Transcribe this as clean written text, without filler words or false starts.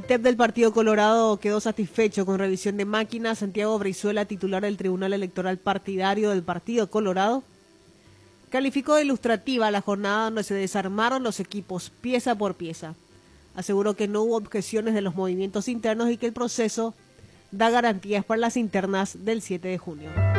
Comitep del Partido Colorado quedó satisfecho con revisión de máquinas. Santiago Brizuela, titular del Tribunal Electoral Partidario del Partido Colorado, calificó de ilustrativa la jornada donde se desarmaron los equipos pieza por pieza. Aseguró que no hubo objeciones de los movimientos internos y que el proceso da garantías para las internas del 7 de junio.